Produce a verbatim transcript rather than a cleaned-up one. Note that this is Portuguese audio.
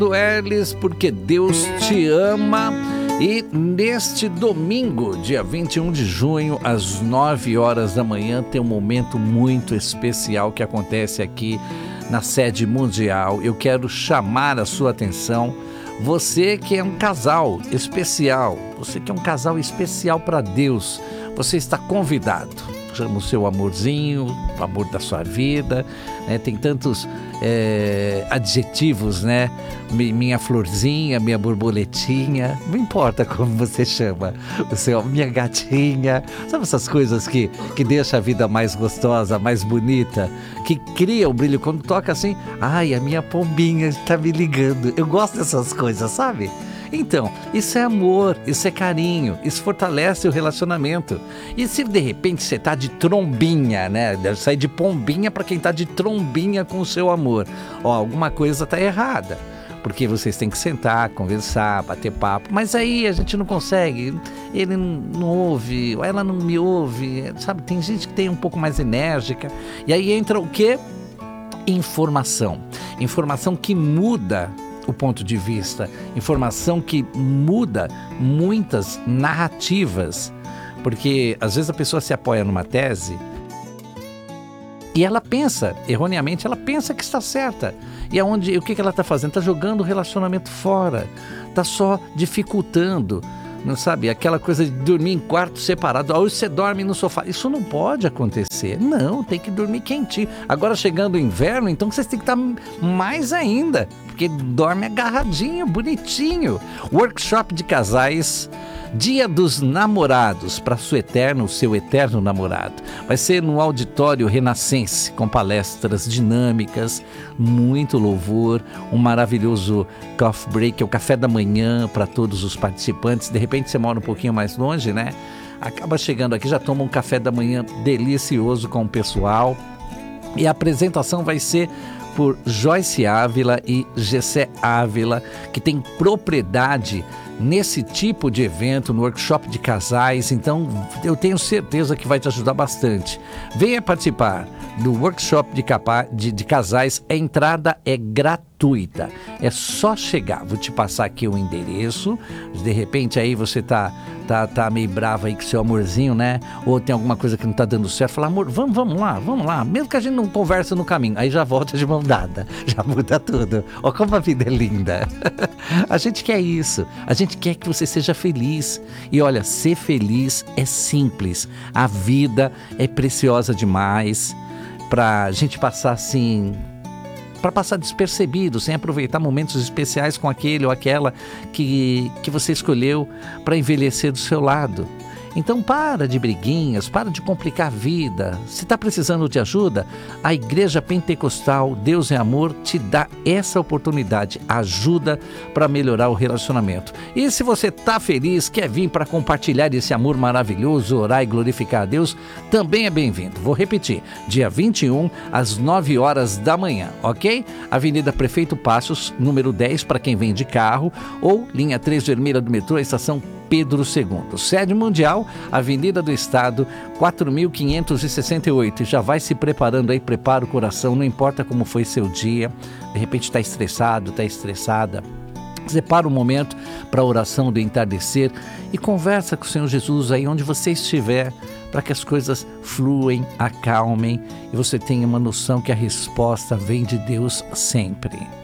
Roberto Herles, porque Deus te ama. E neste domingo, dia vinte e um de junho, às nove horas da manhã, tem um momento muito especial que acontece aqui na sede mundial. Eu quero chamar a sua atenção, você que é um casal especial, você que é um casal especial para Deus, você está convidado. Chama o seu amorzinho, o amor da sua vida, né? Tem tantos é, adjetivos, né? Minha florzinha, minha borboletinha, não importa como você chama, o seu, minha gatinha, sabe essas coisas que, que deixam a vida mais gostosa, mais bonita, que cria o brilho quando toca assim, ai, a minha pombinha está me ligando, eu gosto dessas coisas, sabe? Então, isso é amor, isso é carinho, isso fortalece o relacionamento. E se de repente você tá de trombinha, né? Deve sair de pombinha para quem tá de trombinha com o seu amor. Ó, alguma coisa tá errada. Porque vocês têm que sentar, conversar, bater papo. Mas aí a gente não consegue, ele não, não ouve, ela não me ouve, sabe? Tem gente que tem um pouco mais enérgica. E aí entra o quê? Informação. Informação que muda o ponto de vista, informação que muda muitas narrativas, porque às vezes a pessoa se apoia numa tese e ela pensa, erroneamente, ela pensa que está certa. E aonde, o que que ela está fazendo? Está jogando o relacionamento fora, está só dificultando, não sabe? Aquela coisa de dormir em quarto separado, hoje você dorme no sofá, isso não pode acontecer, não, tem que dormir quentinho. Agora chegando o inverno, então vocês têm que estar mais ainda, porque dorme agarradinho, bonitinho. Workshop de casais, Dia dos Namorados, para seu eterno, seu eterno namorado. Vai ser no Auditório Renascense, com palestras dinâmicas, muito louvor, um maravilhoso coffee break, é o café da manhã para todos os participantes. De repente você mora um pouquinho mais longe, né? Acaba chegando aqui, já toma um café da manhã delicioso com o pessoal. E a apresentação vai ser por Joyce Ávila e Gessé Ávila, que tem propriedade nesse tipo de evento, no workshop de casais. Então eu tenho certeza que vai te ajudar bastante. Venha participar do workshop de, capa, de, de casais. A entrada é gratuita, é só chegar. Vou te passar aqui o endereço. De repente aí você tá, tá, tá meio bravo aí com seu amorzinho, né? Ou tem alguma coisa que não tá dando certo. Fala, amor, vamos, vamos lá, vamos lá. Mesmo que a gente não converse no caminho, aí já volta de mão dada, já muda tudo. Ó como a vida é linda. A gente quer isso, a gente quer que você seja feliz. E olha, ser feliz é simples. A vida é preciosa demais pra gente passar assim, para passar despercebido, sem aproveitar momentos especiais com aquele ou aquela que, que você escolheu para envelhecer do seu lado. Então para de briguinhas, para de complicar a vida. Se está precisando de ajuda, a Igreja Pentecostal Deus é Amor te dá essa oportunidade, ajuda para melhorar o relacionamento. E se você está feliz, quer vir para compartilhar esse amor maravilhoso, orar e glorificar a Deus, também é bem-vindo. Vou repetir, dia vinte e um, às nove horas da manhã, ok? Avenida Prefeito Passos, número dez, para quem vem de carro, ou linha três vermelha do metrô, estação Pedro segundo. Sede mundial, Avenida do Estado, quatro mil quinhentos e sessenta e oito. Já vai se preparando aí, prepara o coração, não importa como foi seu dia, de repente está estressado, está estressada. Separa um momento para a oração do entardecer e conversa com o Senhor Jesus aí onde você estiver, para que as coisas fluem, acalmem e você tenha uma noção que a resposta vem de Deus sempre.